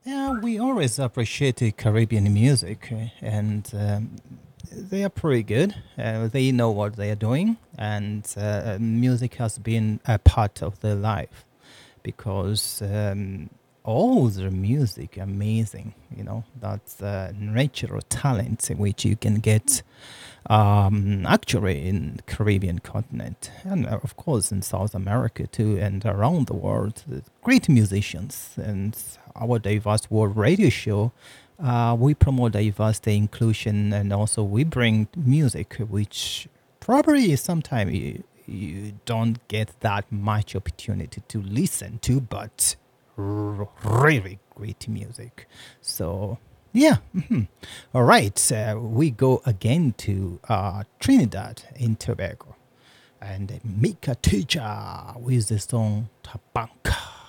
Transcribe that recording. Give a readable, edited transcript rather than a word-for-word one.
Yeah, we always appreciated Caribbean music, and they are pretty good. They know what they are doing, and music has been a part of their life because all the music amazing. That's natural talent which you can get actually in Caribbean continent and of course in South America too and around the world. Great musicians and our diverse world radio show. We promote diversity, inclusion, and also we bring music which probably sometimes you don't get that much opportunity to listen to, but really great music. So yeah. All right. We go again to Trinidad and Tobago and Mika Teacher with the song Tabanka.